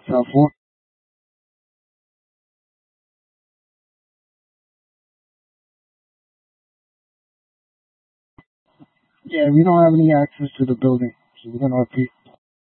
South Fork. Yeah, we don't have any access to the building, so we're gonna repeat.